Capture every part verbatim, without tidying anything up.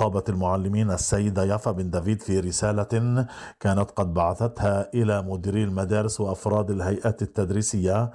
نقابة المعلمين السيدة يافا بن دافيد في رسالة كانت قد بعثتها إلى مديري المدارس وأفراد الهيئات التدريسية،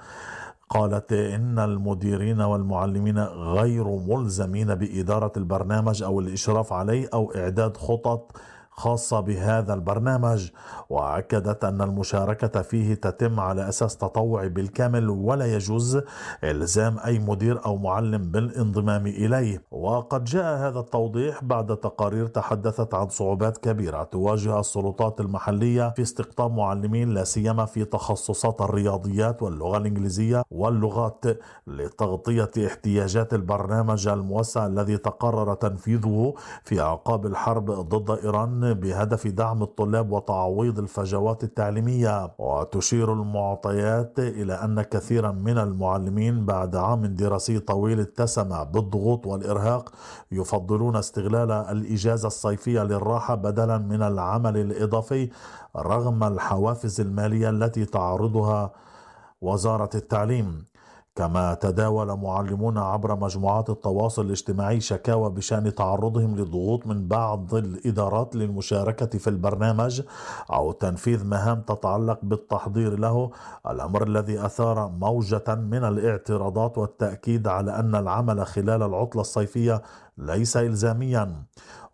قالت إن المديرين والمعلمين غير ملزمين بإدارة البرنامج أو الإشراف عليه أو إعداد خطط خاصة بهذا البرنامج، وأكدت أن المشاركة فيه تتم على أساس تطوعي بالكامل ولا يجوز إلزام أي مدير أو معلم بالانضمام إليه. وقد جاء هذا التوضيح بعد تقارير تحدثت عن صعوبات كبيرة تواجه السلطات المحلية في استقطاب معلمين لا سيما في تخصصات الرياضيات واللغة الإنجليزية واللغات لتغطية احتياجات البرنامج الموسع الذي تقرر تنفيذه في أعقاب الحرب ضد إيران بهدف دعم الطلاب وتعويض الفجوات التعليمية. وتشير المعطيات إلى أن كثيرا من المعلمين بعد عام دراسي طويل اتسم بالضغوط والإرهاق يفضلون استغلال الإجازة الصيفية للراحة بدلا من العمل الإضافي رغم الحوافز المالية التي تعرضها وزارة التعليم. كما تداول معلمون عبر مجموعات التواصل الاجتماعي شكاوى بشأن تعرضهم لضغوط من بعض الإدارات للمشاركة في البرنامج أو تنفيذ مهام تتعلق بالتحضير له، الأمر الذي أثار موجة من الاعتراضات والتأكيد على أن العمل خلال العطلة الصيفية ليس إلزاميا.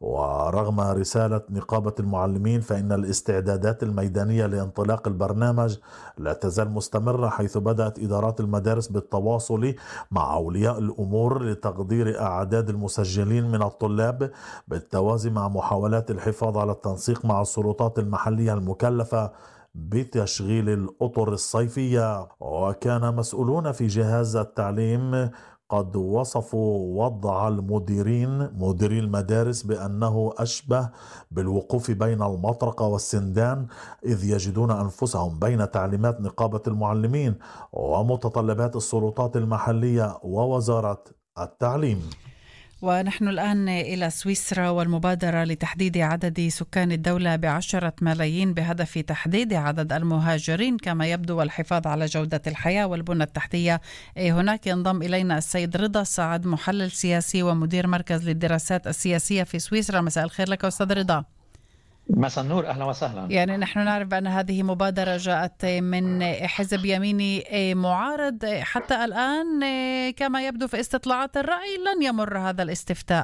ورغم رسالة نقابة المعلمين فإن الاستعدادات الميدانية لانطلاق البرنامج لا تزال مستمرة، حيث بدأت إدارات المدارس بالتواصل مع أولياء الأمور لتقدير أعداد المسجلين من الطلاب بالتوازي مع محاولات الحفاظ على التنسيق مع السلطات المحلية المكلفة بتشغيل الأطر الصيفية. وكان مسؤولون في جهاز التعليم قد وصفوا وضع المديرين مديري المدارس بأنه أشبه بالوقوف بين المطرقة والسندان، إذ يجدون أنفسهم بين تعليمات نقابة المعلمين ومتطلبات السلطات المحلية ووزارة التعليم. ونحن الآن إلى سويسرا والمبادرة لتحديد عدد سكان الدولة بعشرة ملايين بهدف تحديد عدد المهاجرين كما يبدو والحفاظ على جودة الحياة والبنى التحتية. هناك ينضم إلينا السيد رضا سعد، محلل سياسي ومدير مركز للدراسات السياسية في سويسرا. مساء الخير لك أستاذ رضا. مساء النور، أهلا وسهلا. يعني نحن نعرف بأن هذه مبادرة جاءت من حزب يميني معارض، حتى الآن كما يبدو في استطلاعات الرأي لن يمر هذا الاستفتاء.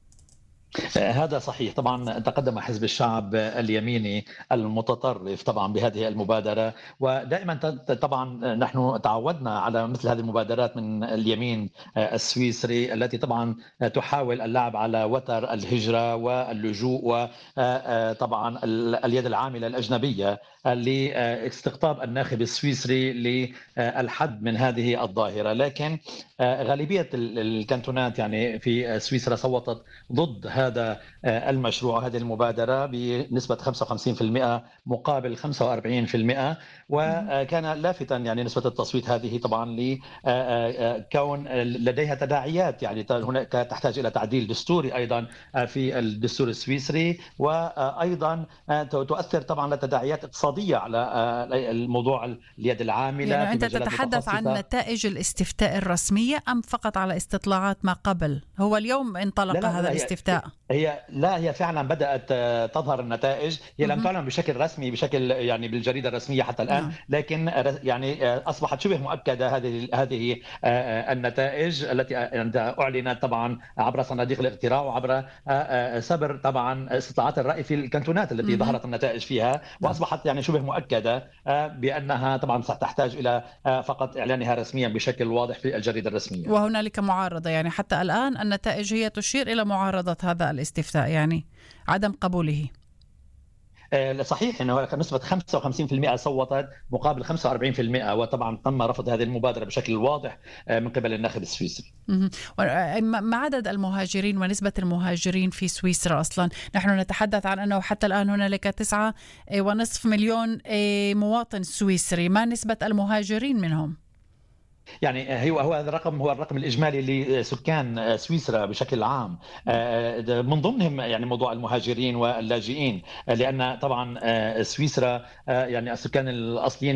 هذا صحيح، طبعا تقدم حزب الشعب اليميني المتطرف طبعا بهذه المبادرة، ودائما طبعا نحن تعودنا على مثل هذه المبادرات من اليمين السويسري التي طبعا تحاول اللعب على وتر الهجرة واللجوء وطبعا اليد العاملة الأجنبية لاستقطاب الناخب السويسري للحد من هذه الظاهرة. لكن غالبية الكانتونات يعني في سويسرا صوتت ضد هذا المشروع، هذه المبادرة بنسبة خمسة وخمسين بالمئة مقابل خمسة وأربعين بالمئة. وكان لافتا يعني نسبة التصويت هذه طبعا لكون لديها تداعيات، يعني هناك تحتاج إلى تعديل دستوري أيضا في الدستور السويسري، وأيضا تؤثر طبعا لتداعيات اقتصادية على الموضوع اليد العاملة. يعني أنت تتحدث عن نتائج الاستفتاء الرسمية أم فقط على استطلاعات ما قبل؟ هو اليوم انطلق لا لا هذا لا الاستفتاء. هي لا هي فعلا بدأت تظهر النتائج، هي لم تعلن بشكل رسمي بشكل يعني بالجريدة الرسمية حتى الآن، نعم. لكن يعني أصبحت شبه مؤكدة هذه هذه النتائج التي أعلنت طبعا عبر صناديق الاقتراع وعبر سبر طبعا استطلاعات الرأي في الكانتونات التي ظهرت النتائج فيها، وأصبحت يعني شبه مؤكدة بأنها طبعا ستحتاج إلى فقط إعلانها رسميا بشكل واضح في الجريدة الرسمية. وهنالك معارضة، يعني حتى الآن النتائج هي تشير إلى معارضة هذا الاستفتاء، يعني عدم قبوله. صحيح انه نسبه خمسة وخمسين بالمئة صوتت مقابل خمسة وأربعين بالمئة، وطبعا تم رفض هذه المبادره بشكل واضح من قبل الناخب السويسري. ما عدد المهاجرين ونسبه المهاجرين في سويسرا اصلا؟ نحن نتحدث عن انه حتى الان هنالك تسعة ونصف مليون مواطن سويسري، ما نسبه المهاجرين منهم؟ يعني هو هو هذا الرقم هو الرقم الإجمالي لسكان سويسرا بشكل عام، من ضمنهم يعني موضوع المهاجرين واللاجئين، لأن طبعا سويسرا يعني السكان الأصليين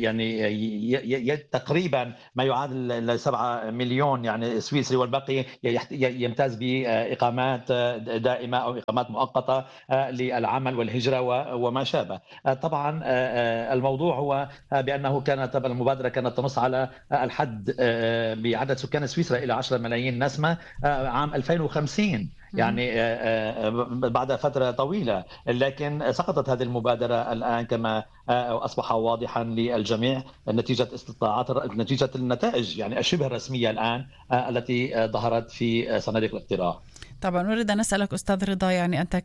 يعني تقريبا ما يعادل سبعة مليون يعني سويسري، والباقي يمتاز بإقامات دائمة أو إقامات مؤقتة للعمل والهجرة وما شابه. طبعا الموضوع هو بأنه كانت المبادرة كانت تنص على الحد بعدد سكان سويسرا إلى عشرة ملايين نسمة عام ألفين وخمسين، يعني بعد فترة طويلة، لكن سقطت هذه المبادرة الآن كما أصبح واضحا للجميع نتيجة استطاعات نتيجة النتائج يعني الشبه الرسمية الآن التي ظهرت في صناديق الاقتراع. طبعا أريد أن أسألك أستاذ رضا، يعني أنت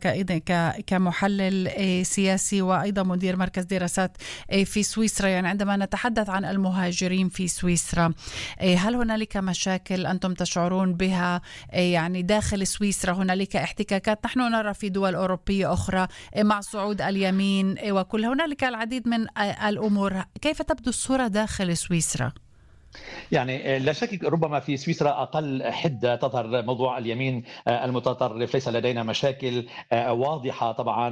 كمحلل سياسي وأيضا مدير مركز دراسات في سويسرا، يعني عندما نتحدث عن المهاجرين في سويسرا، هل هنالك مشاكل أنتم تشعرون بها يعني داخل سويسرا؟ هنالك احتكاكات نحن نرى في دول أوروبية أخرى مع صعود اليمين وكل هنالك العديد من الأمور، كيف تبدو الصورة داخل سويسرا؟ يعني لا شك ربما في سويسرا أقل حدة تظهر موضوع اليمين المتطرف، ليس لدينا مشاكل واضحة طبعا،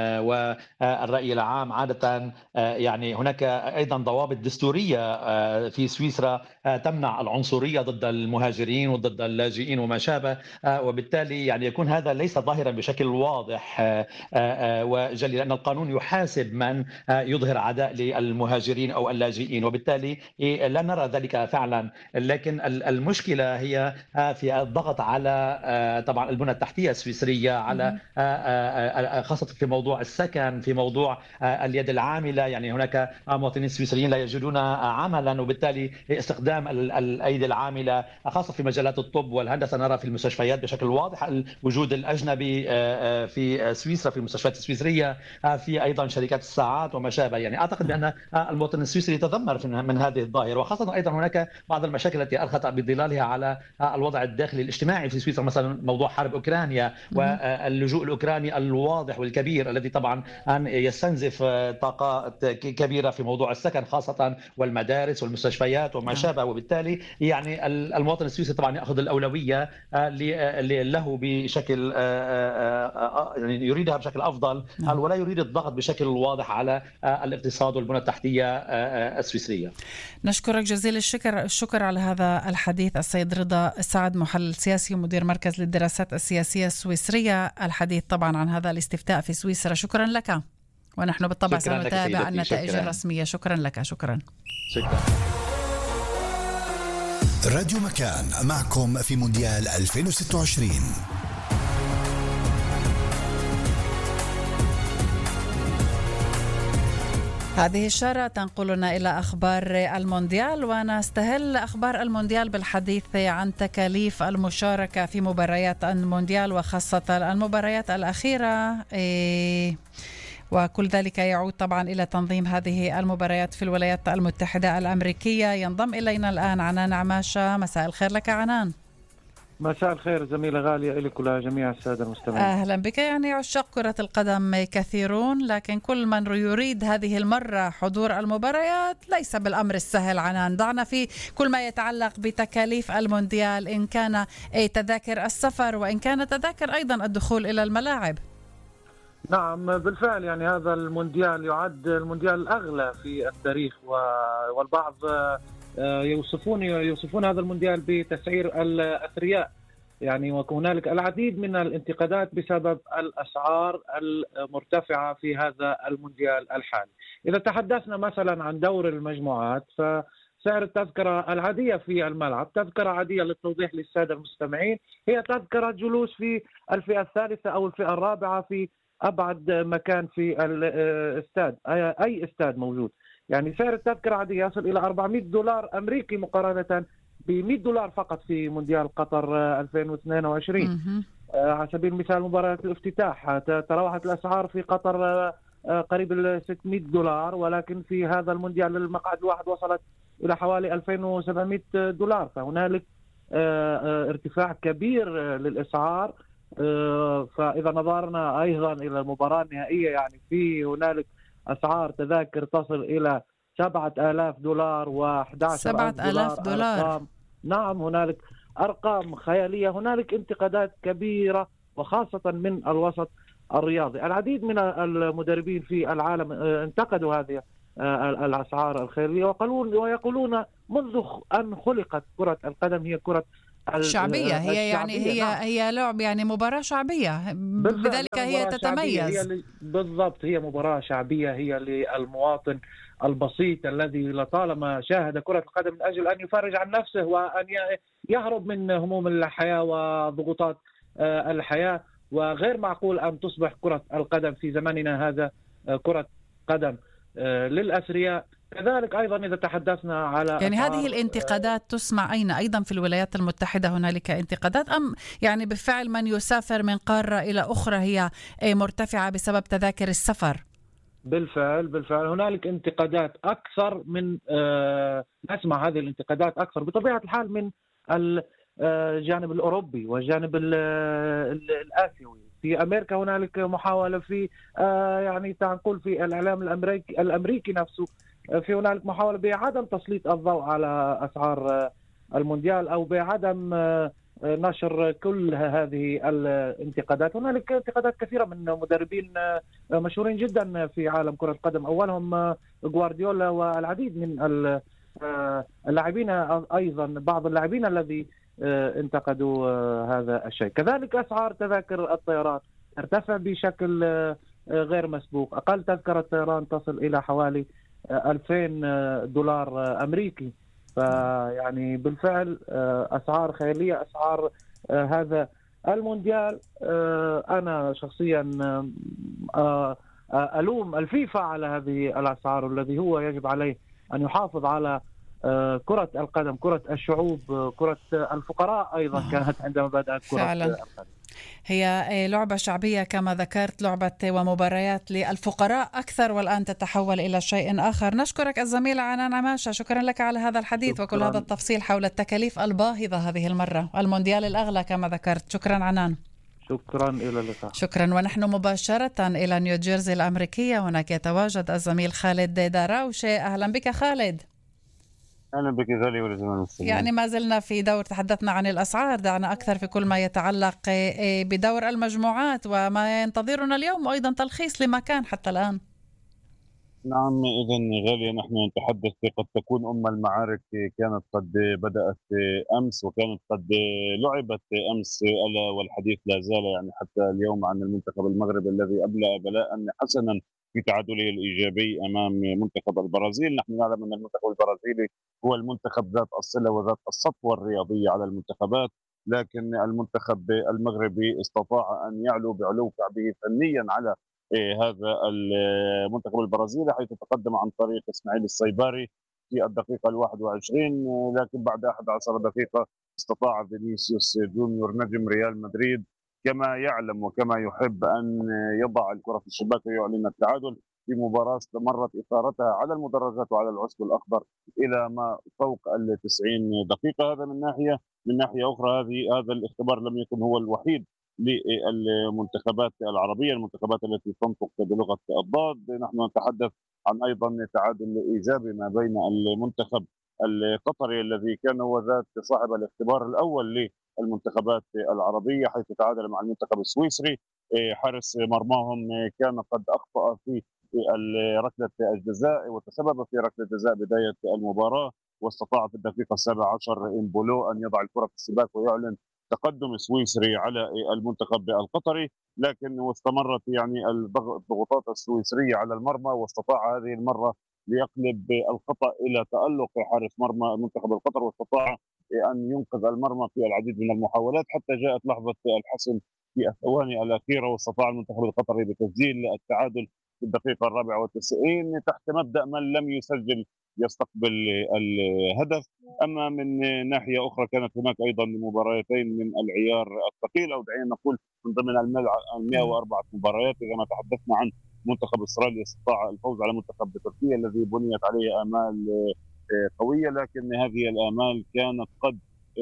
والرأي العام عادة يعني هناك أيضا ضوابط دستورية في سويسرا تمنع العنصرية ضد المهاجرين وضد اللاجئين وما شابه، وبالتالي يعني يكون هذا ليس ظاهرا بشكل واضح وجلي، لأن القانون يحاسب من يظهر عداء للمهاجرين أو اللاجئين، وبالتالي لا نرى ذلك فعلا. لكن المشكلة هي في الضغط على طبعا البنى التحتية السويسرية، على خاصة في موضوع السكن، في موضوع اليد العاملة، يعني هناك مواطنين سويسريين لا يجدون عملا، وبالتالي استخدام الأيدي العاملة خاصة في مجالات الطب والهندسة. نرى في المستشفيات بشكل واضح الوجود الأجنبي في سويسرا، في المستشفيات السويسرية، في أيضا شركات الساعات وما شابه. يعني أعتقد بأن المواطن السويسري يتذمر من هذه الظاهرة، وخاصة أيضا هناك بعض المشاكل التي ألقت بظلالها على الوضع الداخلي الاجتماعي في سويسرا، مثلا موضوع حرب أوكرانيا واللجوء الأوكراني الواضح والكبير الذي طبعا يستنزف طاقات كبيرة في موضوع السكن خاصة والمدارس والمستشفيات وما شابه، وبالتالي يعني المواطن السويسري طبعا يأخذ الأولوية له بشكل يعني يريدها بشكل أفضل، ولا يريد الضغط بشكل واضح على الاقتصاد والبنى التحتية السويسرية. نشكرك جزيل الشكر الشكر على هذا الحديث السيد رضا سعد، محلل سياسي ومدير مركز للدراسات السياسية السويسرية، الحديث طبعا عن هذا الاستفتاء في سويسرا. شكرا لك، ونحن بالطبع سنتابع النتائج شكرا. الرسمية. شكرا لك. شكرا شكرا. راديو مكان معكم في مونديال ألفين وستة وعشرين. هذه الشارة تنقلنا إلى أخبار المونديال، ونستهل أخبار المونديال بالحديث عن تكاليف المشاركة في مباريات المونديال، وخاصة المباريات الأخيرة، وكل ذلك يعود طبعا إلى تنظيم هذه المباريات في الولايات المتحدة الأمريكية. ينضم إلينا الآن عنان عماشة. مساء الخير لك عنان. مساء الخير زميلة غالية إليك ولجميع السادة المستمعين. أهلا بك. يعني عشاق كرة القدم كثيرون، لكن كل من يريد هذه المرة حضور المباريات ليس بالأمر السهل. عنان، ضعنا في كل ما يتعلق بتكاليف المونديال، إن كان تذاكر السفر وإن كان تذاكر أيضا الدخول إلى الملاعب. نعم بالفعل، يعني هذا المونديال يعد المونديال الأغلى في التاريخ، والبعض يوصفون يوصفون هذا المونديال بتسعير الأثرياء، يعني وهنالك العديد من الانتقادات بسبب الأسعار المرتفعة في هذا المونديال الحالي. إذا تحدثنا مثلا عن دور المجموعات، فسعر التذكرة العادية في الملعب، تذكرة عادية للتوضيح للسادة المستمعين، هي تذكرة جلوس في الفئة الثالثة أو الفئة الرابعة في أبعد مكان في الاستاد، أي استاد موجود. يعني سعر التذكرة عادية يصل إلى أربعمائة دولار أمريكي مقارنة ب مائة دولار فقط في مونديال قطر ألفين واثنين وعشرين. على سبيل المثال مباراة الافتتاح تراوحت الأسعار في قطر قريب ال ستمائة دولار، ولكن في هذا المونديال المقعد الواحد وصلت إلى حوالي ألفين وسبعمائة دولار، فهنالك ارتفاع كبير للأسعار. فإذا نظرنا أيضا إلى المباراة النهائية، يعني في هنالك أسعار تذاكر تصل إلى سبعة آلاف دولار وأحد عشر سبعة آلاف دولار. أرقام. نعم هنالك أرقام خيالية. هنالك انتقادات كبيرة وخاصة من الوسط الرياضي. العديد من المدربين في العالم انتقدوا هذه الأسعار الخيالية ويقولون ويقولون منذ أن خلقت كرة القدم هي كرة شعبية، هي يعني هي نعم. هي لعب يعني مباراة شعبية، بذلك هي تتميز. هي بالضبط، هي مباراة شعبية، هي للمواطن البسيط الذي لطالما شاهد كرة القدم من أجل أن يفرج عن نفسه وأن يهرب من هموم الحياة وضغوطات الحياة. وغير معقول أن تصبح كرة القدم في زماننا هذا كرة قدم للأثرياء. كذلك أيضا إذا تحدثنا على يعني هذه الانتقادات تسمع أين؟ أيضا في الولايات المتحدة هنالك انتقادات، أم يعني بالفعل من يسافر من قارة إلى أخرى هي مرتفعة بسبب تذاكر السفر؟ بالفعل بالفعل هنالك انتقادات أكثر من آه نسمع هذه الانتقادات أكثر بطبيعة الحال من الجانب الأوروبي والجانب الآسيوي. في أمريكا هنالك محاولة في آه يعني تنقل في الإعلام الأمريكي الأمريكي نفسه، في هنالك محاولة بعدم تسليط الضوء على أسعار المونديال أو بعدم نشر كل هذه الانتقادات. هنالك انتقادات كثيرة من مدربين مشهورين جدا في عالم كرة القدم، أولهم غوارديولا والعديد من اللاعبين أيضا، بعض اللاعبين الذي انتقدوا هذا الشيء. كذلك أسعار تذاكر الطيران ترتفع بشكل غير مسبوق. أقل تذكرة طيران تصل إلى حوالي ألفين دولار أمريكي. فيعني بالفعل أسعار خيالية، أسعار هذا المونديال. أنا شخصيا ألوم الفيفا على هذه الأسعار، الذي هو يجب عليه أن يحافظ على كرة القدم، كرة الشعوب، كرة الفقراء أيضا كانت عندما بدأت كرة فعلا. القدم هي لعبة شعبية كما ذكرت، لعبة ومباريات للفقراء أكثر، والآن تتحول إلى شيء آخر. نشكرك الزميل عنان عماشة، شكرا لك على هذا الحديث شكرا. وكل هذا التفصيل حول التكاليف الباهظة هذه المرة، المونديال الأغلى كما ذكرت. شكرا عنان. شكرا، إلى اللقاء. شكرا. ونحن مباشرة إلى نيوجيرسي الأمريكية، هناك يتواجد الزميل خالد دراوشة. أهلا بك خالد. أهلا بك غالي ولزمان السلام. يعني ما زلنا في دور، تحدثنا عن الأسعار، دعنا أكثر في كل ما يتعلق بدور المجموعات وما ينتظرنا اليوم، وأيضا تلخيص لما كان حتى الآن. نعم إذن غالية، نحن نتحدث قد تكون أم المعارك كانت قد بدأت أمس وكانت قد لعبت أمس، ألا والحديث لا زال يعني حتى اليوم عن المنتخب المغربي الذي أبلى بلاء حسنا في تعادله الإيجابي أمام منتخب البرازيل. نحن نعلم أن المنتخب البرازيلي هو المنتخب ذات الصلة وذات السطوة الرياضية على المنتخبات، لكن المنتخب المغربي استطاع أن يعلو بعلو كعبه فنيا على هذا المنتخب البرازيلي، حيث تقدم عن طريق إسماعيل الصيباري في الدقيقة الواحد وعشرين، لكن بعد أحد عشر دقيقة استطاع فينيسيوس جونيور نجم ريال مدريد كما يعلم وكما يحب أن يضع الكرة في الشباك ويعلن التعادل في مباراة استمرت إثارتها على المدرجات وعلى العشب الأخضر إلى ما فوق التسعين دقيقة. هذا من ناحية. من ناحية أخرى هذه هذا الاختبار لم يكن هو الوحيد للمنتخبات العربية، المنتخبات التي تنطق بلغة الضاد. نحن نتحدث عن أيضا تعادل إيجابي ما بين المنتخب القطري الذي كان هو ذات صاحب الاختبار الأول للمنتخبات العربية، حيث تعادل مع المنتخب السويسري. حارس مرماهم كان قد أخطأ في ركلة الجزاء وتسبب في ركلة جزاء بداية المباراة، واستطاع في الدقيقة السابعة عشر إمبولو أن يضع الكرة في السباك ويعلن تقدم سويسري على المنتخب القطري. لكن واستمرت يعني الضغوطات السويسرية على المرمى، واستطاع هذه المرة ليقلب الخطأ إلى تألق حارس مرمى المنتخب القطري، واستطاع أن ينقذ المرمى في العديد من المحاولات حتى جاءت لحظة الحسم في الثواني الأخيرة، واستطاع المنتخب القطري بتسجيل التعادل في الدقيقة الرابعة والتسعين تحت مبدأ من لم يسجل يستقبل الهدف. أما من ناحية أخرى كانت هناك أيضا مباراتين من العيار الثقيل، أو دعينا نقول من ضمن المئة وأربعة مباريات. إذا ما تحدثنا عن منتخب إسرائيل استطاع الفوز على منتخب تركيا الذي بنيت عليه آمال قوية، لكن هذه الآمال كانت قد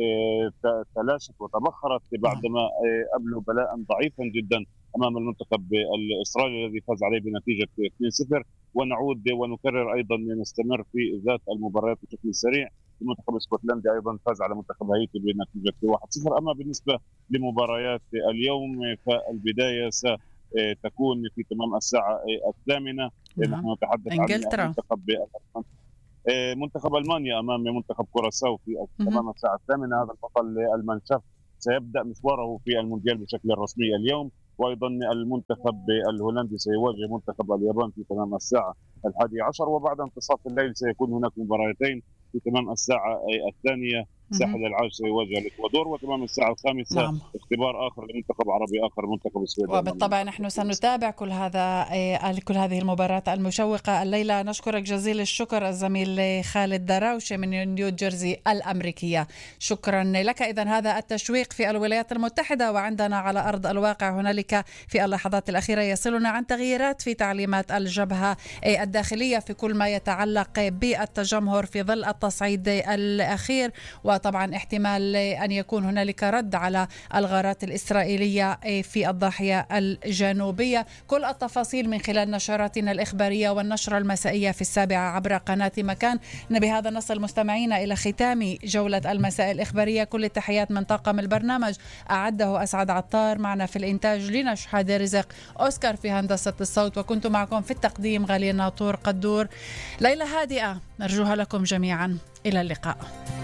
تلاشت وتبخرت بعدما أبلوا بلاء ضعيفا جدا أمام المنتخب الإسرائيلي الذي فاز عليه بنتيجة اثنين صفر. ونعود ونكرر أيضا نستمر في ذات المباريات بشكل سريع. المنتخب الاسكتلندي أيضا فاز على منتخب هايتي بنتيجة واحد صفر. أما بالنسبة لمباريات اليوم فالبداية ستكون في تمام الساعة الثامنة. نحن نتحدث عن منتخب منتخب ألمانيا أمام منتخب كوراساو في تمام الساعة الثامنة. هذا البطل المنشف سيبدأ مشواره في المونديال بشكل رسمي اليوم. وأيضا المنتخب الهولندي سيواجه منتخب اليابان في تمام الساعة الحادية عشر. وبعد انتصاف الليل سيكون هناك مباراتين في تمام الساعة الثانية. ساحل العاج سيواجه الإكوادور. وتمام الساعة الخامسة نعم. اختبار آخر لمنتخب عربي آخر منتخب السويد. وبالطبع نحن سنتابع كل هذا كل هذه المباريات المشوقة الليلة. نشكرك جزيل الشكر الزميل خالد دراوشة من نيو جيرسي الأمريكية. شكرا لك. إذا هذا التشويق في الولايات المتحدة، وعندنا على أرض الواقع هنالك في اللحظات الأخيرة يصلنا عن تغييرات في تعليمات الجبهة الداخلية في كل ما يتعلق بالتجمهر في ظل التصعيد الأخير، وطبعا احتمال أن يكون هنالك رد على الغارات الإسرائيلية في الضاحية الجنوبية. كل التفاصيل من خلال نشراتنا الإخبارية والنشرة المسائية في السابعة عبر قناة مكان. بهذا نصل مستمعينا إلى ختام جولة المساء الإخبارية. كل التحيات من طاقم البرنامج، أعده أسعد عطار، معنا في الإنتاج لينا شحادة رزق، أوسكار في هندسة الصوت، وكنت معكم في التقديم غالية ناطور قدور. ليلة هادئة نرجوها لكم جميعا. إلى اللقاء.